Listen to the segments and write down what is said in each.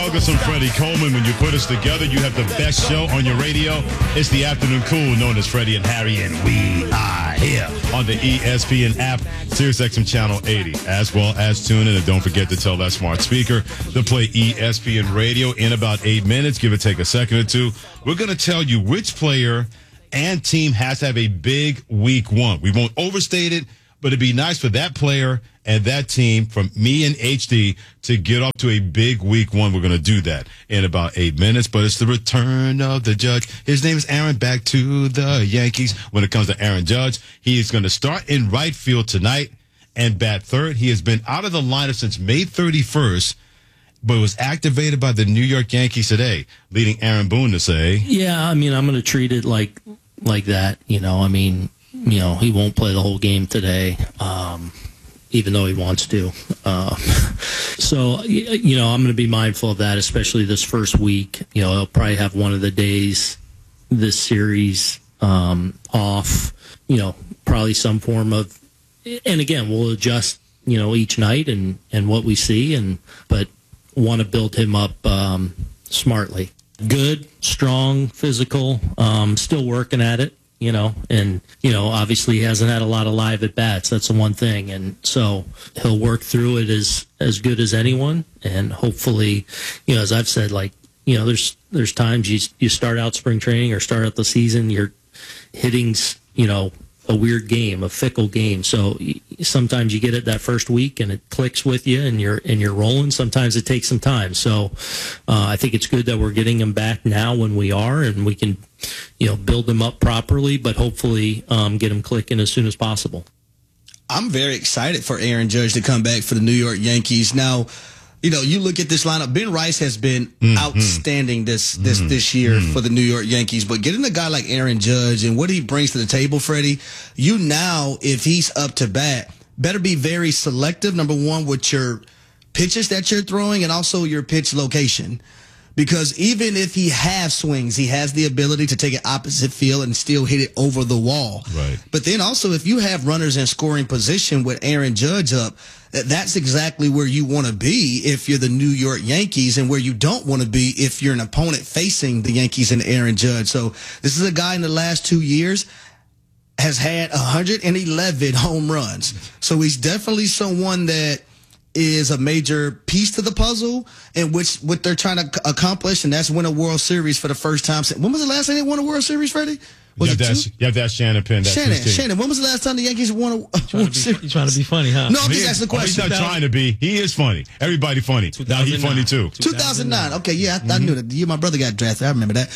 August and Freddie Coleman. When you put us together, you have the best show on your radio. It's the Afternoon Cool, known as Freddie and Harry, and we are here on the ESPN app, SiriusXM Channel 80, as well as tune in. And don't forget to tell that smart speaker to play ESPN Radio in about 8 minutes. Give or take a second or two. We're going to tell you which player and team has to have a big week one. We won't overstate it, but it'd be nice for that player and that team, from me and HD, to get off to a big week one. We're going to do that in about 8 minutes, but it's the return of the Judge. His name is Aaron, back to the Yankees. When it comes to Aaron Judge, he is going to start in right field tonight and bat third. He has been out of the lineup since May 31st, but was activated by the New York Yankees today, leading Aaron Boone to say, yeah, I mean, I'm going to treat it like that. He won't play the whole game today. Even though he wants to. So, I'm going to be mindful of that, especially this first week. He'll probably have one of the days this series off, probably some form of, and again, we'll adjust, each night and what we see, but want to build him up smartly. Good, strong, physical, still working at it. Obviously he hasn't had a lot of live at bats. That's the one thing. And so he'll work through it as good as anyone. And hopefully, as I've said, there's times you start out spring training or start out the season, your hitting's, a weird game, a fickle game. So sometimes you get it that first week and it clicks with you and you're rolling. Sometimes it takes some time. So I think it's good that we're getting him back now when we are, and we can, build him up properly, but hopefully get him clicking as soon as possible. I'm very excited for Aaron Judge to come back for the New York Yankees. Now, you look at this lineup. Ben Rice has been outstanding this year for the New York Yankees. But getting a guy like Aaron Judge and what he brings to the table, Freddie, now, if he's up to bat, better be very selective, number one, with your pitches that you're throwing and also your pitch location. Because even if he has swings, he has the ability to take an opposite field and still hit it over the wall. Right. But then also, if you have runners in scoring position with Aaron Judge up, that's exactly where you want to be if you're the New York Yankees, and where you don't want to be if you're an opponent facing the Yankees and Aaron Judge. So this is a guy in the last 2 years has had 111 home runs. So he's definitely someone that is a major piece to the puzzle in which what they're trying to accomplish, and that's win a World Series for the first time. When was the last time they won a World Series, Freddie? You have to ask Shannon Penn. Shannon, when was the last time the Yankees won a World Series? You're trying to be funny, huh? No, I'm just asking the question. He's not trying to be. He is funny. Everybody funny. Now he's funny too. 2009. Okay, yeah, I knew that. The year my brother got drafted. I remember that.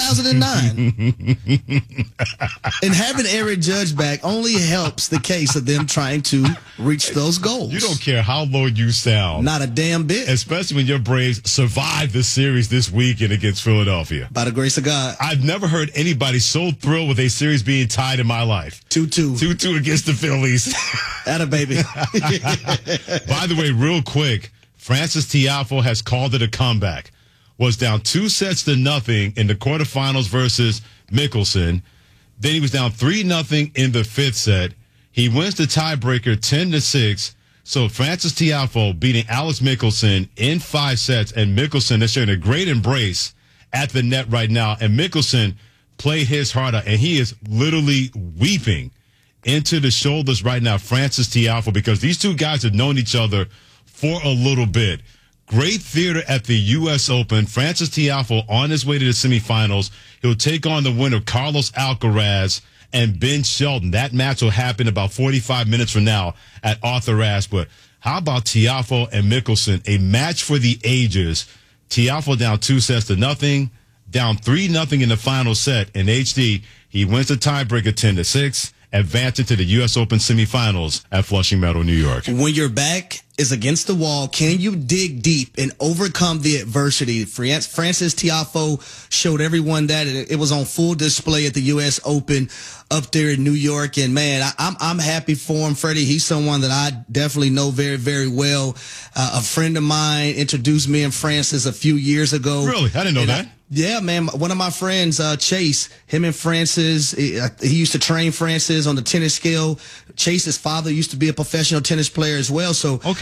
2009. And having Aaron Judge back only helps the case of them trying to reach those goals. You don't care how low you sound. Not a damn bit. Especially when your Braves survived the series this weekend against Philadelphia. By the grace of God. I've never heard anybody so thrilled with a series being tied in my life. 2-2. 2-2 against the Phillies. Atta baby. By the way, real quick, Francis Tiafoe has called it a comeback. Was down 2-0 in the quarterfinals versus Mickelson. Then he was down 3-0 in the fifth set. He wins the tiebreaker 10-6. So Francis Tiafoe beating Alex Mickelson in 5 sets, and Mickelson is sharing a great embrace at the net right now. And Mickelson played his heart out, and he is literally weeping into the shoulders right now, Francis Tiafoe, because these two guys have known each other for a little bit. Great theater at the U.S. Open. Francis Tiafoe on his way to the semifinals. He'll take on the winner, Carlos Alcaraz and Ben Shelton. That match will happen about 45 minutes from now at Arthur Ashe. But how about Tiafoe and Mickelson? A match for the ages. Tiafoe down 2-0, down 3-0 in the final set. In HD, he wins the tiebreaker 10-6, advancing to the U.S. Open semifinals at Flushing Meadow, New York. When your back is against the wall, can you dig deep and overcome the adversity? Francis Tiafoe showed everyone that. It was on full display at the U.S. Open up there in New York. And, man, I'm happy for him, Freddie. He's someone that I definitely know very, very well. A friend of mine introduced me and Francis a few years ago. Really? I didn't know that. Yeah, man. One of my friends, Chase, him and Francis, he used to train Francis on the tennis scale. Chase's father used to be a professional tennis player as well. So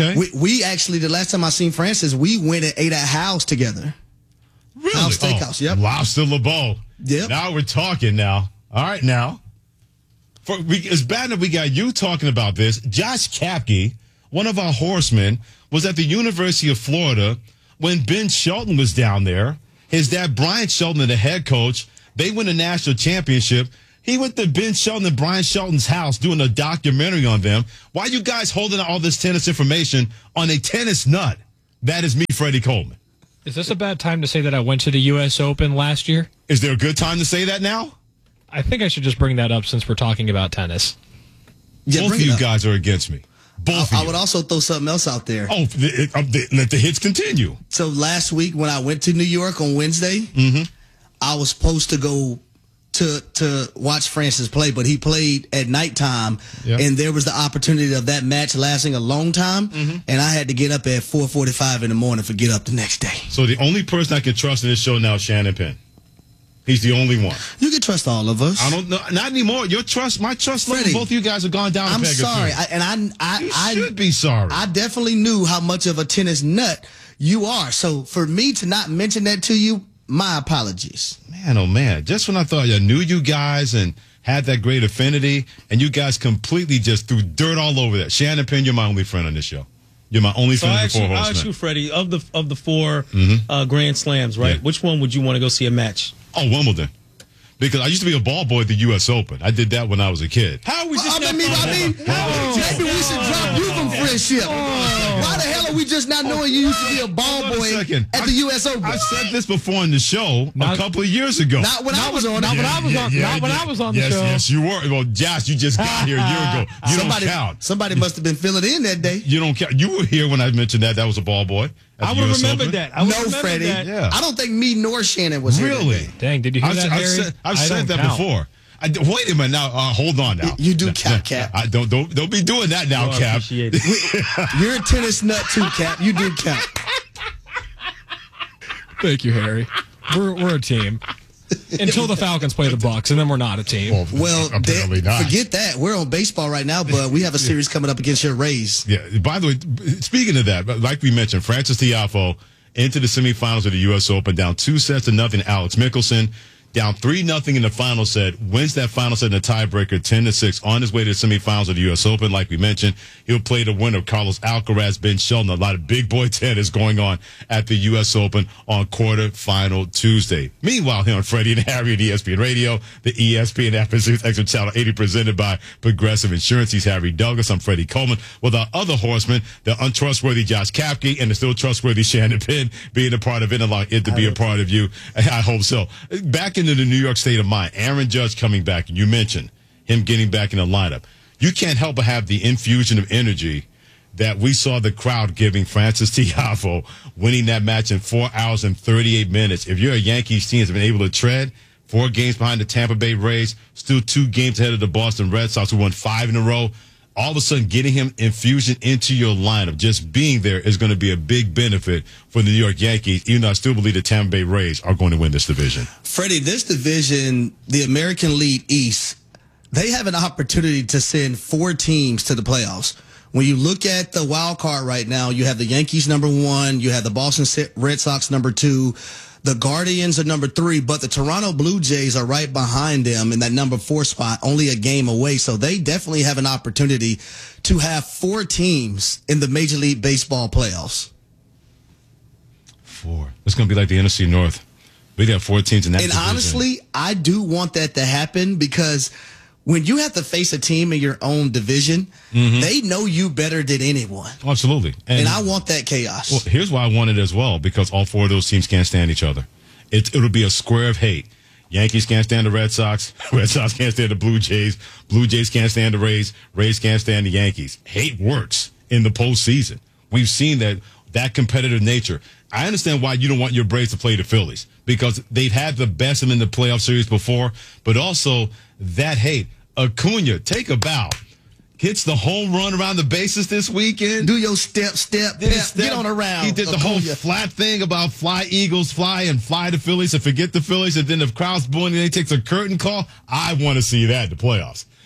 Okay. We actually, the last time I seen Francis, we went and ate at House together. Really? House Steakhouse, yep. Lobster LeBeau. Yep. Now we're talking now. All right, now. It's bad that we got you talking about this. Josh Kapke, one of our horsemen, was at the University of Florida when Ben Shelton was down there. His dad, Brian Shelton, the head coach, they win a national championship. He went to Ben Shelton and Brian Shelton's house doing a documentary on them. Why are you guys holding out all this tennis information on a tennis nut? That is me, Freddie Coleman. Is this a bad time to say that I went to the U.S. Open last year? Is there a good time to say that now? I think I should just bring that up since we're talking about tennis. Yeah, Both of you guys are against me. Both of you. I would also throw something else out there. Oh, let the hits continue. So last week when I went to New York on Wednesday, I was supposed to go to watch Francis play, but he played at nighttime, and there was the opportunity of that match lasting a long time, and I had to get up at 4:45 in the morning for get up the next day. So the only person I can trust in this show now is Shannon Penn. He's the only one. You can trust all of us. I don't know, not anymore. My trust level, both of you guys have gone down. I'm sorry, I should be sorry. I definitely knew how much of a tennis nut you are. So for me to not mention that to you, my apologies. Man, oh man! Just when I thought I knew you guys and had that great affinity, and you guys completely just threw dirt all over that. Shannon Penn, you're my only friend on this show. You're my only friend of the four horsemen. I'll ask you, Freddie, of the four Grand Slams, right? Yeah. Which one would you want to go see a match? Oh, Wimbledon. Because I used to be a ball boy at the U.S. Open. I did that when I was a kid. How are we just maybe we should drop you from friendship. Why the hell are we just not knowing you used to be a ball boy at the U.S. Open? I said this before in the show a couple of years ago. Not when I was on. Not when I was on the show. Yes, you were. Well, Josh, you just got here a year ago. You don't count. Somebody must have been filling in that day. You don't count. You were here when I mentioned that was a ball boy. I would have remembered that. No, Freddie. Yeah. I don't think me nor Shannon was here. Really? Dang, did you hear that, Harry? I've said that before. Wait a minute now. Hold on now. You do, Cap. Don't be doing that now, Oh, Cap. appreciate it. You're a tennis nut too, Cap. You do, Cap. Thank you, Harry. We're a team. Until the Falcons play the Bucks, and then we're not a team. Well, apparently not. Forget that. We're on baseball right now, but we have a series coming up against your Rays. Yeah. By the way, speaking of that, like we mentioned, Francis Tiafoe into the semifinals of the U.S. Open, down 2-0. Alex Mickelson down 3-0 in the final set, wins that final set in a tiebreaker 10-6 on his way to the semifinals of the U.S. Open. Like we mentioned, he'll play the winner, Carlos Alcaraz, Ben Shelton. A lot of big boy tennis going on at the U.S. Open on quarterfinal Tuesday. Meanwhile, here on Freddie and Harry at ESPN Radio, the ESPN App Pursuit Extra Channel 80 presented by Progressive Insurance. He's Harry Douglas. I'm Freddie Coleman with our other horsemen, the untrustworthy Josh Kapke and the still trustworthy Shannon Penn, being a part of it, allowing it to be a part of you. I hope so. Back into the New York state of mind, Aaron Judge coming back, and you mentioned him getting back in the lineup. You can't help but have the infusion of energy that we saw the crowd giving Francis Tiafoe winning that match in 4 hours and 38 minutes. If you're a Yankees team that's been able to tread 4 games behind the Tampa Bay Rays, still 2 games ahead of the Boston Red Sox, who won 5 in a row, all of a sudden getting him infusion into your lineup, just being there is going to be a big benefit for the New York Yankees, even though I still believe the Tampa Bay Rays are going to win this division. Freddie, this division, the American League East, they have an opportunity to send 4 teams to the playoffs. When you look at the wild card right now, you have the Yankees number 1, you have the Boston Red Sox number 2, the Guardians are number 3, but the Toronto Blue Jays are right behind them in that number 4 spot, only a game away. So they definitely have an opportunity to have 4 teams in the Major League Baseball playoffs. 4. It's going to be like the NFC North. We got 4 teams in that division. And honestly, I do want that to happen because when you have to face a team in your own division, they know you better than anyone. Absolutely. And I want that chaos. Well, here's why I want it as well, because all 4 of those teams can't stand each other. It'll be a square of hate. Yankees can't stand the Red Sox. Red Sox can't stand the Blue Jays. Blue Jays can't stand the Rays. Rays can't stand the Yankees. Hate works in the postseason. We've seen that competitive nature. I understand why you don't want your Braves to play the Phillies, because they've had the best of them in the playoff series before, but also that hate. Acuna, take a bow. Hits the home run around the bases this weekend. Do your step, get on around. He did the whole flat thing about fly Eagles, fly the Phillies and forget the Phillies, and then if crowd's booing and he takes a curtain call, I want to see that in the playoffs.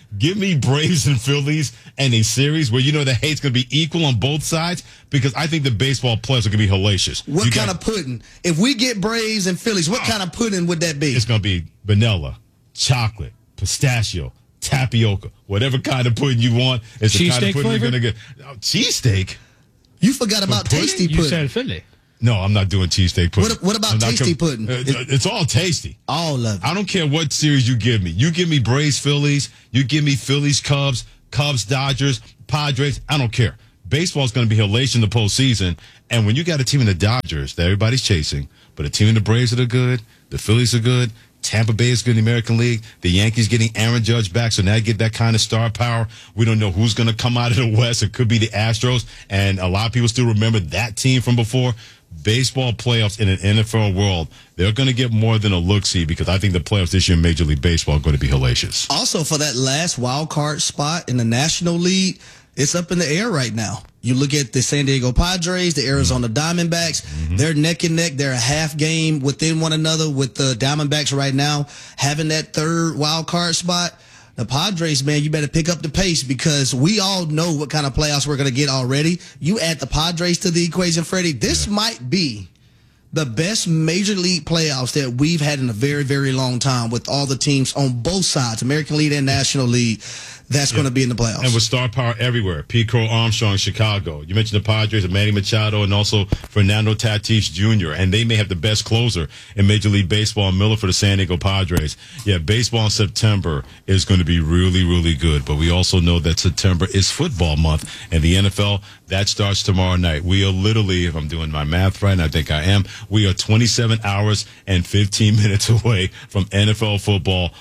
Give me Braves and Phillies and a series where you know the hate's going to be equal on both sides, because I think the baseball players are going to be hellacious. What kind of pudding? If we get Braves and Phillies, what kind of pudding would that be? It's going to be vanilla, chocolate, pistachio, tapioca, whatever kind of pudding you want. It's the kind of pudding you're going to get. Cheesesteak? You forgot about tasty pudding. You said Philly. No, I'm not doing cheesesteak pudding. What about tasty pudding? It's all tasty. All of it. I don't care what series you give me. You give me Braves, Phillies. You give me Phillies, Cubs, Dodgers, Padres. I don't care. Baseball's going to be hellacious in the postseason. And when you got a team in the Dodgers that everybody's chasing, but a team in the Braves that are good, the Phillies are good, Tampa Bay is good in the American League, the Yankees getting Aaron Judge back, so now you get that kind of star power. We don't know who's going to come out of the West. It could be the Astros, and a lot of people still remember that team from before. Baseball playoffs in an NFL world, they're going to get more than a look-see, because I think the playoffs this year in Major League Baseball are going to be hellacious. Also, for that last wild card spot in the National League, it's up in the air right now. You look at the San Diego Padres, the Arizona Diamondbacks, they're neck and neck. They're a half game within one another, with the Diamondbacks right now having that third wild card spot. The Padres, man, you better pick up the pace, because we all know what kind of playoffs we're going to get already. You add the Padres to the equation, Freddie, this might be the best Major League playoffs that we've had in a very, very long time, with all the teams on both sides, American League and National League, that's going to be in the playoffs. And with star power everywhere. Pete Crow Armstrong, Chicago. You mentioned the Padres, Manny Machado, and also Fernando Tatis Jr., and they may have the best closer in Major League Baseball, Miller, for the San Diego Padres. Yeah, baseball in September is going to be really, really good, but we also know that September is football month, and the NFL, that starts tomorrow night. We are literally, if I'm doing my math right, and I think I am, we are 27 hours and 15 minutes away from NFL football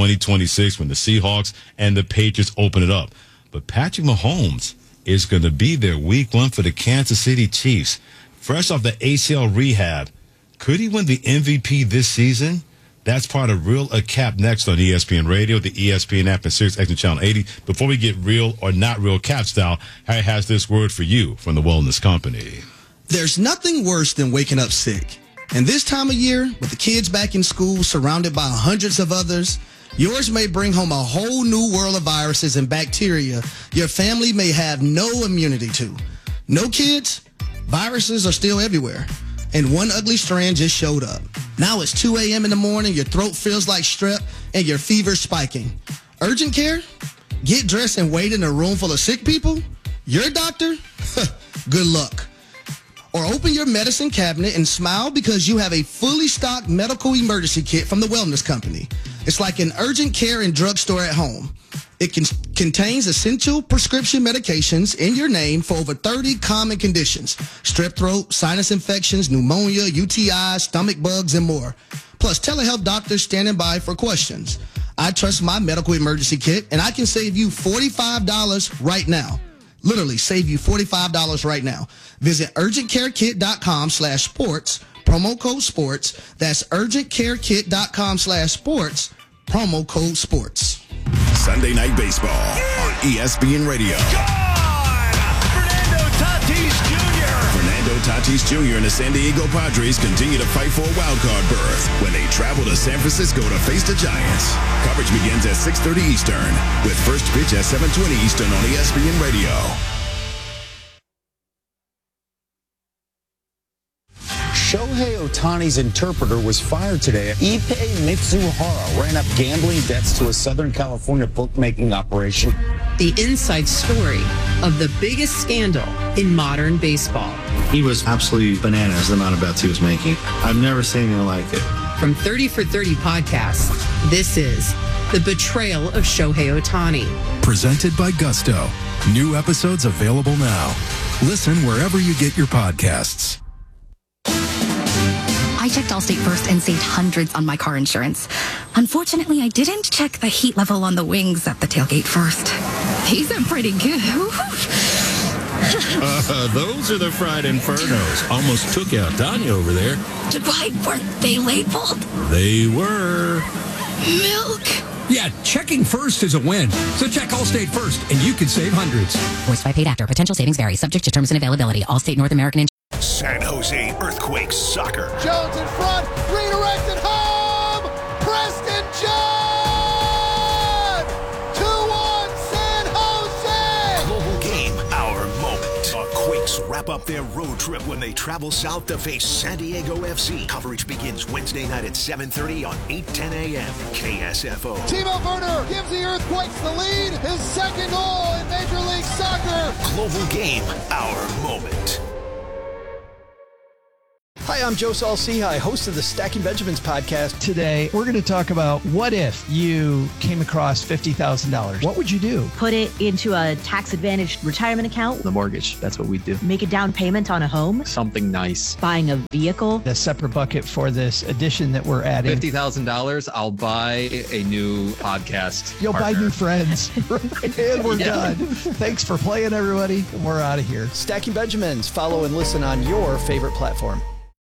2026, when the Seahawks and the Patriots open it up. But Patrick Mahomes is going to be there week 1 for the Kansas City Chiefs. Fresh off the ACL rehab, could he win the MVP this season? That's part of Real or Cap next on ESPN Radio, the ESPN app, and SiriusXM Channel 80. Before we get real or not real Cap style, Harry has this word for you from the Wellness Company. There's nothing worse than waking up sick. And this time of year, with the kids back in school, surrounded by hundreds of others, yours may bring home a whole new world of viruses and bacteria your family may have no immunity to. No kids? Viruses are still everywhere. And one ugly strand just showed up. Now it's 2 a.m. in the morning, your throat feels like strep, and your fever's spiking. Urgent care? Get dressed and wait in a room full of sick people? Your doctor? Good luck. Or open your medicine cabinet and smile, because you have a fully stocked medical emergency kit from the Wellness Company. It's like an urgent care and drugstore at home. It contains essential prescription medications in your name for over 30 common conditions: strep throat, sinus infections, pneumonia, UTIs, stomach bugs, and more. Plus, telehealth doctors standing by for questions. I trust my medical emergency kit, and I can save you $45 right now. Literally save you $45 right now. Visit urgentcarekit.com/sports, promo code sports. That's urgentcarekit.com/sports, promo code sports. Sunday Night Baseball on ESPN Radio. Fernando Tatis Jr. and the San Diego Padres continue to fight for a wildcard berth when they travel to San Francisco to face the Giants. Coverage begins at 6:30 Eastern, with first pitch at 7:20 Eastern on ESPN Radio. Shohei Ohtani's interpreter was fired today. Ippei Mitsuhara ran up gambling debts to a Southern California bookmaking operation. The inside story of the biggest scandal in modern baseball. He was absolutely bananas, the amount of bets he was making. I've never seen anything like it. From 30 for 30 podcasts, this is The Betrayal of Shohei Ohtani. Presented by Gusto. New episodes available now. Listen wherever you get your podcasts. I checked Allstate first and saved hundreds on my car insurance. Unfortunately, I didn't check the heat level on the wings at the tailgate first. These are pretty good. Those are the fried infernos. Almost took out Tanya over there. Why weren't they labeled? They were. Milk. Yeah, checking first is a win. So check Allstate first, and you can save hundreds. Voiced by paid actor. Potential savings vary. Subject to terms and availability. Allstate North American. San Jose Earthquakes Soccer. Jones in front. Redirected home. Preston John. 2-1. wrap up their road trip when they travel south to face San Diego FC. Coverage begins Wednesday night at 7:30 on 8:10 a.m. KSFO. Timo Werner gives the Earthquakes the lead. His second goal in Major League Soccer. Global Game, our moment. Hi, I'm Joe Saul-Sehy, host of the Stacking Benjamins podcast. Today, we're going to talk about what if you came across $50,000. What would you do? Put it into a tax-advantaged retirement account. The mortgage, that's what we do. Make a down payment on a home. Something nice. Buying a vehicle. A separate bucket for this addition that we're adding. $50,000, I'll buy a new podcast. You'll partner. buy new friends. And we're done. Thanks for playing, everybody. We're out of here. Stacking Benjamins. Follow and listen on your favorite platform.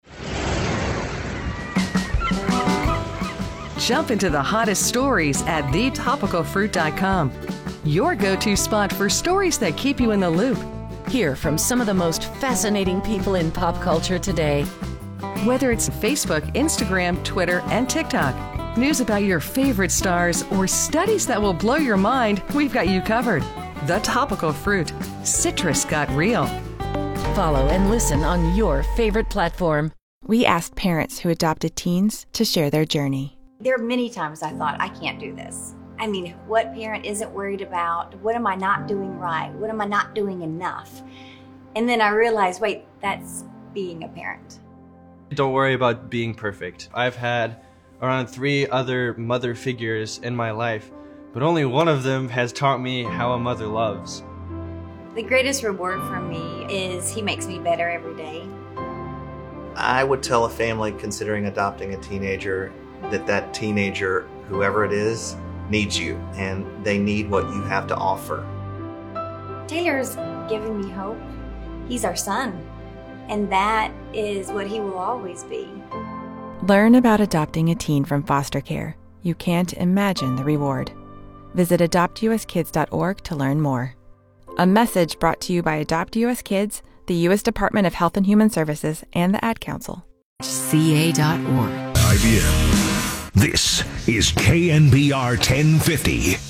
Jump into the hottest stories at thetopicalfruit.com. Your go-to spot for stories that keep you in the loop. Hear from some of the most fascinating people in pop culture today. Whether it's Facebook, Instagram, Twitter, and TikTok, news about your favorite stars, or studies that will blow your mind, we've got you covered. The Topical Fruit. Citrus got real. Follow and listen on your favorite platform. We asked parents who adopted teens to share their journey. There are many times I thought, I can't do this. I mean, what parent isn't worried about? What am I not doing right? What am I not doing enough? And then I realized, wait, that's being a parent. Don't worry about being perfect. I've had around 3 other mother figures in my life, but only one of them has taught me how a mother loves. The greatest reward for me is he makes me better every day. I would tell a family considering adopting a teenager that teenager, whoever it is, needs you, and they need what you have to offer. Taylor's given me hope. He's our son, and that is what he will always be. Learn about adopting a teen from foster care. You can't imagine the reward. Visit adoptuskids.org to learn more. A message brought to you by Adopt US Kids, the U.S. Department of Health and Human Services, and the Ad Council. CA.org. IBM. This is KNBR 1050.